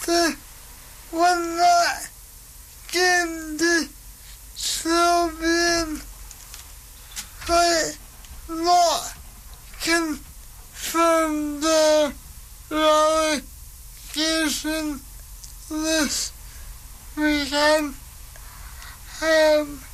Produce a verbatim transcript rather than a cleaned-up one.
they were not given the Serbian but not confirmed their relegation this weekend. Um,